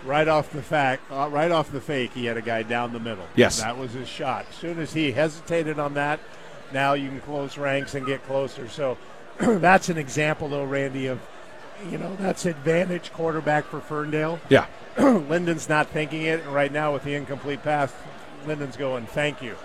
right off the fake, he had a guy down the middle. Yes. That was his shot. As soon as he hesitated on that, now you can close ranks and get closer. So that's an example, though, Randy, of, that's advantage quarterback for Ferndale. Yeah. Linden's not thinking it, and right now with the incomplete pass, Linden's going, thank you.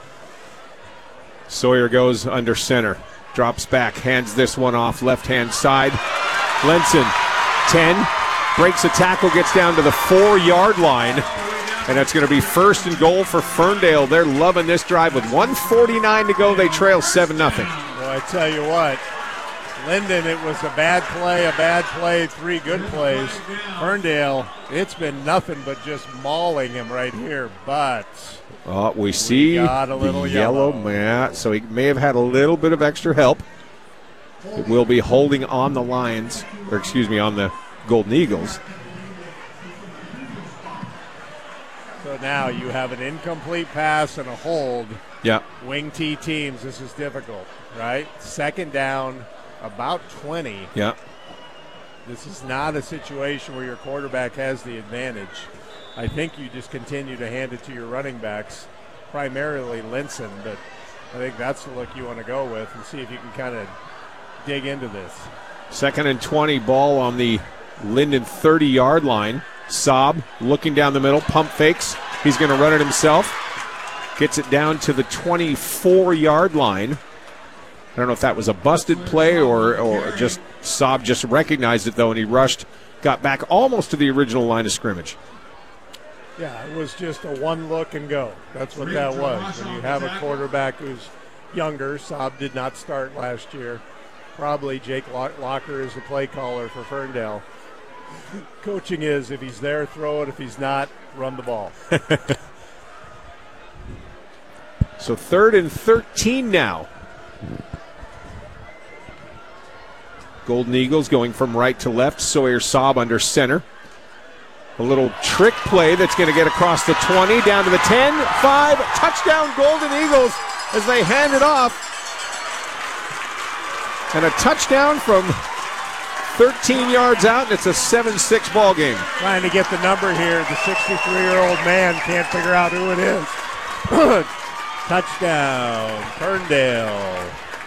Sawyer goes under center, drops back, hands this one off left-hand side. Lenson, 10, breaks a tackle, gets down to the 4-yard line, and that's going to be first and goal for Ferndale. They're loving this drive. With 1:49 to go, they trail 7-0. Well, I tell you what, Linden, it was a bad play, 3 good plays. Ferndale, it's been nothing but just mauling him right here, but we see got a little the yellow mat, so he may have had a little bit of extra help. It will be holding on the Lions, on the Golden Eagles. So now you have an incomplete pass and a hold. Yeah. Wing T teams, this is difficult, right? Second down, about 20. Yeah. This is not a situation where your quarterback has the advantage. I think you just continue to hand it to your running backs, primarily Linson, but I think that's the look you want to go with and see if you can kind of dig into this. 2nd and 20, ball on the Linden 30-yard line. Saab looking down the middle, pump fakes. He's going to run it himself. Gets it down to the 24-yard line. I don't know if that was a busted play or just Saab just recognized it, though, and he rushed, got back almost to the original line of scrimmage. Yeah, it was just a one look and go. That's what that was. When you have a quarterback who's younger, Saab did not start last year. Probably Jake Locker is the play caller for Ferndale. Coaching is, if he's there, throw it. If he's not, run the ball. So 3rd and 13 now. Golden Eagles going from right to left. Sawyer Saab under center. A little trick play that's going to get across the 20, down to the 10, 5, touchdown Golden Eagles as they hand it off. And a touchdown from 13 yards out, and it's a 7-6 ball game. Trying to get the number here. The 63-year-old man can't figure out who it is. Touchdown, Ferndale.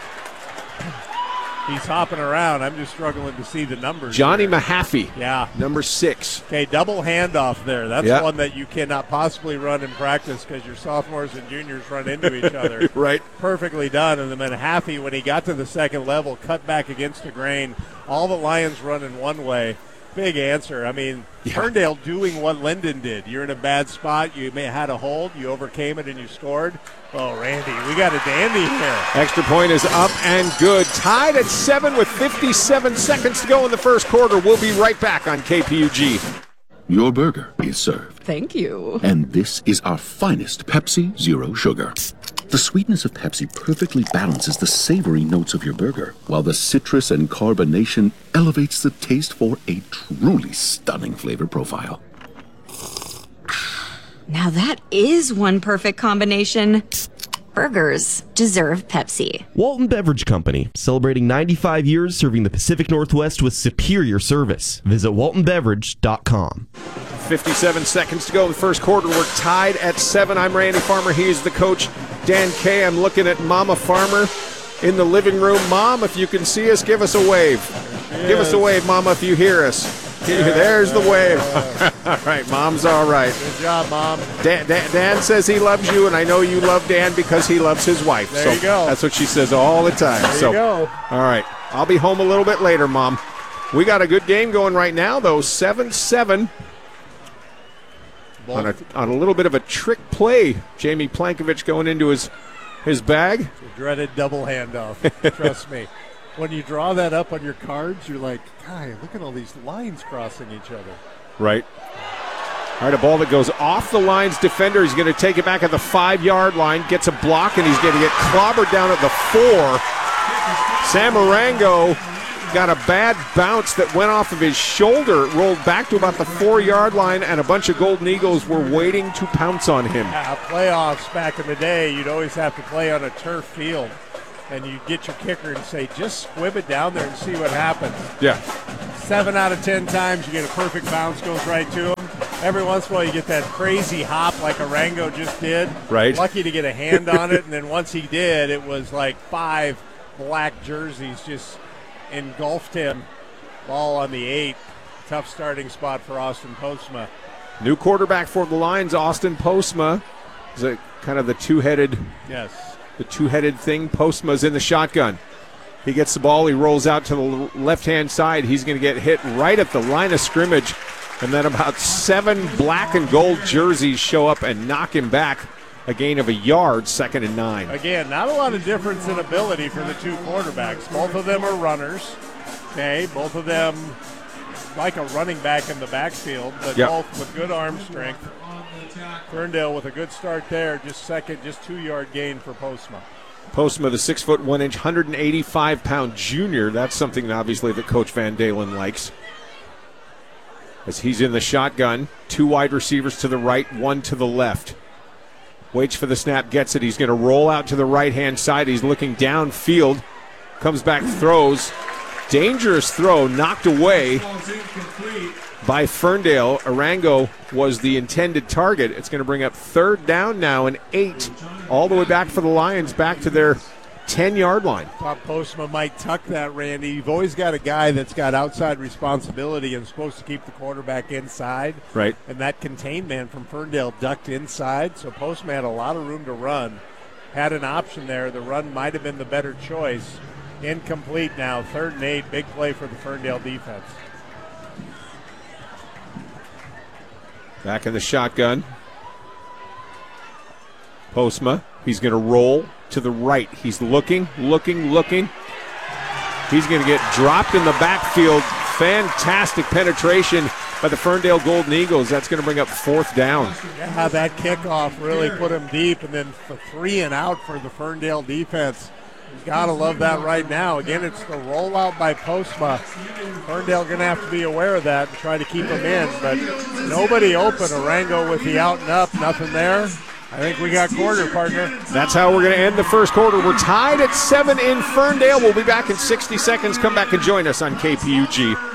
He's hopping around. I'm just struggling to see the numbers. Johnny Mahaffey. Yeah. Number 6. Okay, double handoff there. That's one that you cannot possibly run in practice because your sophomores and juniors run into each other. Right. Perfectly done. And then Mahaffey, when he got to the second level, cut back against the grain. All the Lions run in one way. Big answer. I mean, Ferndale doing what Linden did. You're in a bad spot. You may have had a hold. You overcame it and you scored. Oh, Randy, we got a dandy here. Extra point is up and good. Tied at 7 with 57 seconds to go in the first quarter. We'll be right back on KPUG. Your burger is served. Thank you. And this is our finest Pepsi Zero Sugar. The sweetness of Pepsi perfectly balances the savory notes of your burger, while the citrus and carbonation elevates the taste for a truly stunning flavor profile. Now that is one perfect combination. Burgers deserve Pepsi. Walton Beverage Company, celebrating 95 years serving the Pacific Northwest with superior service. Visit waltonbeverage.com. 57 seconds to go in the first quarter. We're tied at 7. I'm Randy Farmer. He's the coach, Dan Kay. I'm looking at Mama Farmer in the living room. Mom, if you can see us, give us a wave. Yes. Give us a wave, Mama, if you hear us. There's the wave. All right, Mom's all right. Good job, Mom. Dan says he loves you, and I know you love Dan because he loves his wife. There you go. That's what she says all the time. There you go. All right, I'll be home a little bit later, Mom. We got a good game going right now, though. 7-7. On a little bit of a trick play. Jamie Plankovich going into his bag. It's a dreaded double handoff. Trust me. When you draw that up on your cards, you're like, God, look at all these lines crossing each other. Right. All right, a ball that goes off the Lions defender. He's going to take it back at the 5-yard line, gets a block, and he's going to get clobbered down at the 4. Samarango got a bad bounce that went off of his shoulder. It rolled back to about the 4-yard line, and a bunch of Golden Eagles were waiting to pounce on him. Playoffs back in the day, you'd always have to play on a turf field. And you get your kicker and say, just squib it down there and see what happens. Yeah. 7 out of 10 times you get a perfect bounce, goes right to him. Every once in a while you get that crazy hop like Arango just did. Right. Lucky to get a hand on it, and then once he did, it was like 5 black jerseys just engulfed him. Ball on the 8. Tough starting spot for Austin Postma. New quarterback for the Lions, Austin Postma. Is a kind of the two-headed thing. Postma's in the shotgun. He gets the ball. He rolls out to the left-hand side. He's going to get hit right at the line of scrimmage. And then about 7 black and gold jerseys show up and knock him back. A gain of a yard, 2nd and 9. Again, not a lot of difference in ability for the two quarterbacks. Both of them are runners. Okay, both of them like a running back in the backfield, but both with good arm strength. Ferndale with a good start there, just 2-yard gain for Postma. Postma, the 6 1 inch, 185-pound junior. That's something obviously that Coach Van Dalen likes. As he's in the shotgun, 2 wide receivers to the right, 1 to the left. Waits for the snap, gets it. He's going to roll out to the right-hand side. He's looking downfield, comes back, throws. Dangerous throw, knocked away by Ferndale. Arango was the intended target. It's going to bring up 3rd down now and 8. All the way back for the Lions, back to their 10-yard line. Thought Postma might tuck that, Randy. You've always got a guy that's got outside responsibility and supposed to keep the quarterback inside. Right. And that contained man from Ferndale ducked inside, so Postma had a lot of room to run. Had an option there. The run might have been the better choice. Incomplete now, 3rd and 8. Big play for the Ferndale defense. Back in the shotgun. Postma, he's going to roll to the right. He's looking. He's going to get dropped in the backfield. Fantastic penetration by the Ferndale Golden Eagles. That's going to bring up 4th down. Yeah, that kickoff really put him deep, and then the 3 and out for the Ferndale defense. Got to love that right now. Again, it's the rollout by Postma. Ferndale going to have to be aware of that and try to keep him in, but nobody open. Arango with the out and up, nothing there. I think we got quarter, partner. That's how we're going to end the first quarter. We're tied at 7 in Ferndale. We'll be back in 60 seconds. Come back and join us on KPUG.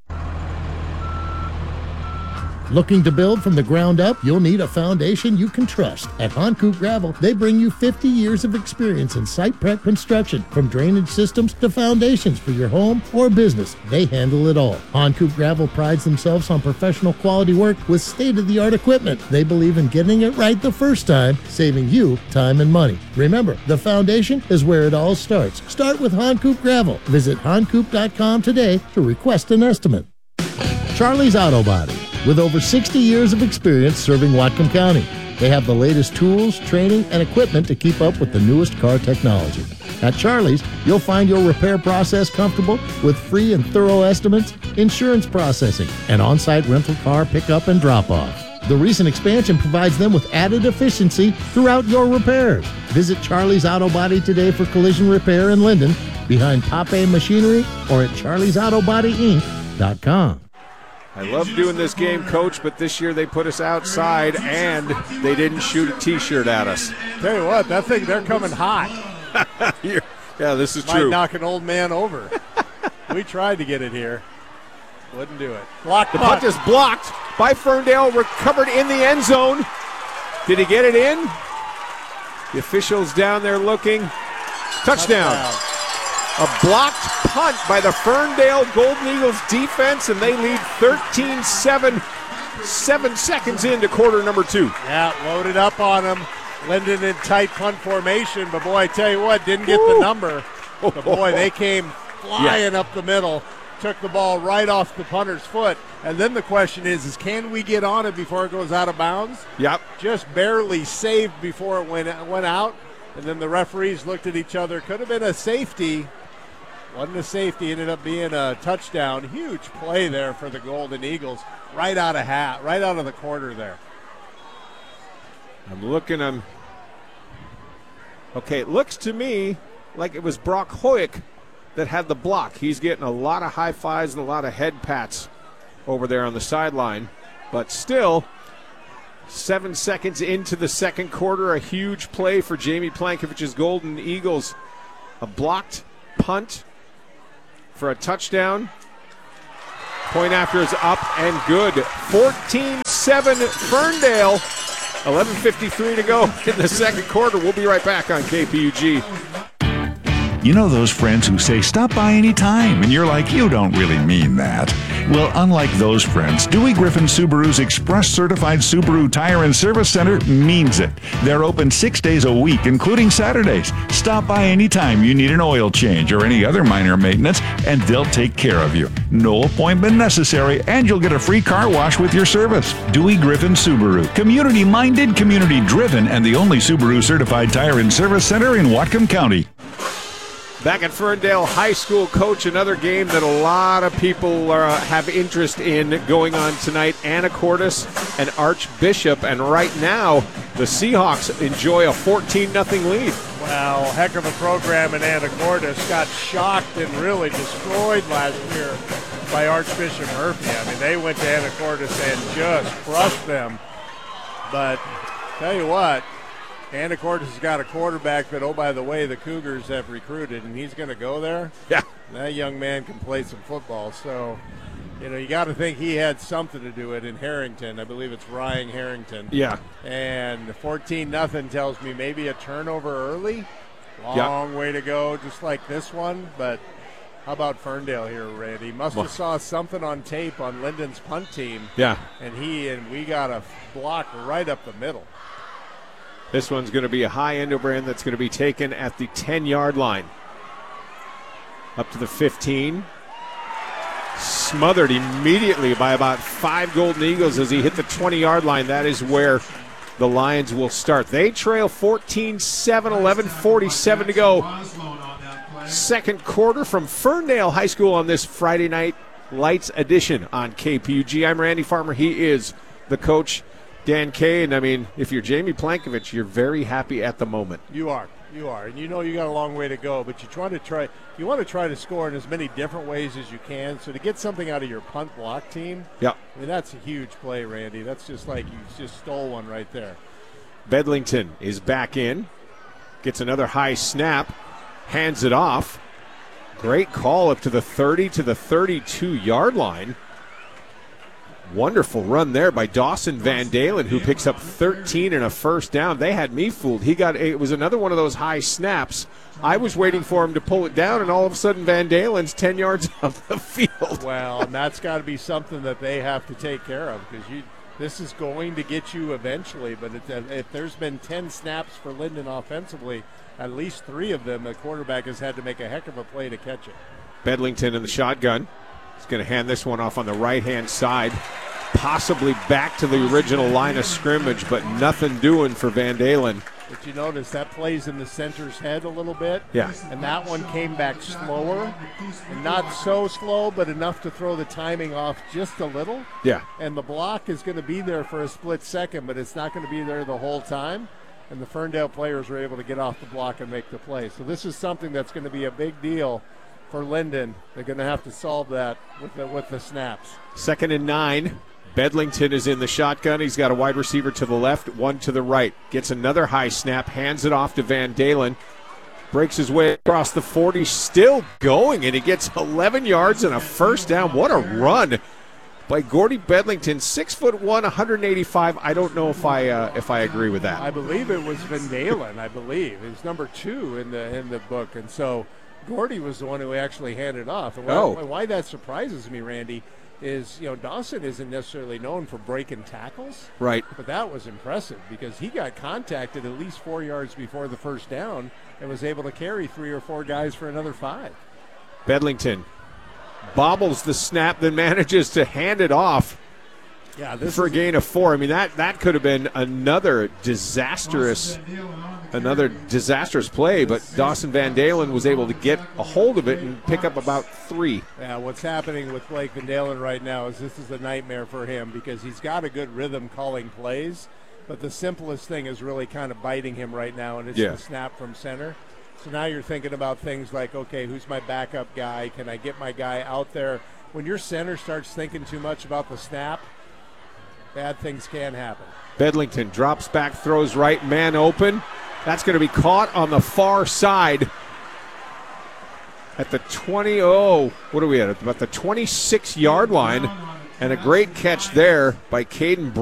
Looking to build from the ground up? You'll need a foundation you can trust. At Hankook Gravel, they bring you 50 years of experience in site prep construction. From drainage systems to foundations for your home or business, they handle it all. Hankook Gravel prides themselves on professional quality work with state-of-the-art equipment. They believe in getting it right the first time, saving you time and money. Remember, the foundation is where it all starts. Start with Hankook Gravel. Visit hankook.com today to request an estimate. Charlie's Auto Body. With over 60 years of experience serving Whatcom County, they have the latest tools, training, and equipment to keep up with the newest car technology. At Charlie's, you'll find your repair process comfortable with free and thorough estimates, insurance processing, and on-site rental car pickup and drop-off. The recent expansion provides them with added efficiency throughout your repairs. Visit Charlie's Auto Body today for collision repair in Linden, behind Pape Machinery, or at charliesautobody.inc.com. I love doing this game, Coach, but this year they put us outside and they didn't shoot a T-shirt at us. Tell you what, that thing, they're coming hot. Yeah, this is Might true. knock an old man over. We tried to get it here. Wouldn't do it. The punt is blocked by Ferndale, recovered in the end zone. Did he get it in? The officials down there looking. Touchdown. A blocked punt by the Ferndale Golden Eagles defense, and they lead 13-7, 7 seconds into quarter number 2. Yeah, loaded up on them. Linden in tight punt formation, but boy, I tell you what, didn't get the number. But boy, they came flying up the middle, took the ball right off the punter's foot. And then the question is can we get on it before it goes out of bounds? Yep. Just barely saved before it went out. And then the referees looked at each other. Could have been a safety. Wasn't a safety, ended up being a touchdown. Huge play there for the Golden Eagles, right out of the quarter there. I'm looking. Okay, it looks to me like it was Brock Hoyek that had the block. He's getting a lot of high fives and a lot of head pats over there on the sideline. But still, 7 seconds into the second quarter, a huge play for Jamie Plankovich's Golden Eagles. A blocked punt for a touchdown. Point after is up and good. 14-7. 27, Ferndale. 11:53 to go in the second quarter. We'll be right back on KPUG. You know those friends who say, stop by any time, and you're like, you don't really mean that. Well, unlike those friends, Dewey Griffin Subaru's Express Certified Subaru Tire and Service Center means it. They're open 6 days a week, including Saturdays. Stop by any time you need an oil change or any other minor maintenance, and they'll take care of you. No appointment necessary, and you'll get a free car wash with your service. Dewey Griffin Subaru. Community-minded, community-driven, and the only Subaru Certified Tire and Service Center in Whatcom County. Back at Ferndale High School, Coach, another game that a lot of people have interest in going on tonight. Anacortes and Archbishop, and right now the Seahawks enjoy a 14-0 lead. Well, heck of a program in Anacortes. Got shocked and really destroyed last year by Archbishop Murphy. I mean, they went to Anacortes and just crushed them. But tell you what, Anacortes has got a quarterback that, oh, by the way, the Cougars have recruited, and he's going to go there. Yeah. That young man can play some football. So, you got to think he had something to do with it in Harrington. I believe it's Ryan Harrington. Yeah. And 14-0 tells me maybe a turnover early. Long way to go, just like this one. But how about Ferndale here, Randy? Must have saw something on tape on Linden's punt team. Yeah. And we got a block right up the middle. This one's going to be a high end brand that's going to be taken at the 10-yard line. Up to the 15. Smothered immediately by about 5 Golden Eagles as he hit the 20-yard line. That is where the Lions will start. They trail 14-7, 11:47 to go. Second quarter from Ferndale High School on this Friday night Lights edition on KPUG. I'm Randy Farmer. He is the coach, Dan Kay, and I mean, if you're Jamie Plankovich, you're very happy at the moment. You are, and you got a long way to go. But you want to try to score in as many different ways as you can. So to get something out of your punt block team, I mean, that's a huge play, Randy. That's just like you just stole one right there. Bedlington is back in, gets another high snap, hands it off. Great call up to the 30 to the 32-yard line. Wonderful run there by Dawson Van Dalen, who picks up 13 and a first down. They had me fooled. It was another one of those high snaps. I was waiting for him to pull it down, and all of a sudden Van Dalen's 10 yards off the field. Well, and that's got to be something that they have to take care of, because this is going to get you eventually. But if there's been 10 snaps for Linden offensively, at least 3 of them, the quarterback has had to make a heck of a play to catch it. Bedlington in the shotgun. He's going to hand this one off on the right-hand side, possibly back to the original line of scrimmage, but nothing doing for Van Dalen. But you notice that plays in the center's head a little bit. Yeah. And that one came back slower, and not so slow, but enough to throw the timing off just a little. Yeah. And the block is going to be there for a split second, but it's not going to be there the whole time. And the Ferndale players were able to get off the block and make the play. So this is something that's going to be a big deal for Linden. They're going to have to solve that with the snaps. 2nd and 9. Bedlington is in the shotgun. He's got a wide receiver to the left, one to the right. Gets another high snap, hands it off to Van Dalen. Breaks his way across the 40, still going, and he gets 11 yards and a first down. What a run by Gordy Bedlington, 6'1", 185. I don't know if I agree with that. I believe it was Van Dalen. I believe he's number 2 in the book, and so Gordy was the one who actually handed off. And why that surprises me, Randy, is Dawson isn't necessarily known for breaking tackles, right? But that was impressive because he got contacted at least 4 yards before the first down and was able to carry 3 or 4 guys for another 5. Bedlington bobbles the snap, then manages to hand it off. Yeah, for a gain of 4. I mean, that could have been another disastrous play, but Dawson Van Dalen was able to get a hold of it and pick up about 3. Yeah, what's happening with Blake Van Dalen right now is this is a nightmare for him because he's got a good rhythm calling plays, but the simplest thing is really kind of biting him right now, and it's the snap from center. So now you're thinking about things like, okay, who's my backup guy? Can I get my guy out there? When your center starts thinking too much about the snap, bad things can happen. Bedlington drops back, throws right, man open. That's going to be caught on the far side at the 20. Oh, what are we at? About the 26-yard line. And a great catch there by Caden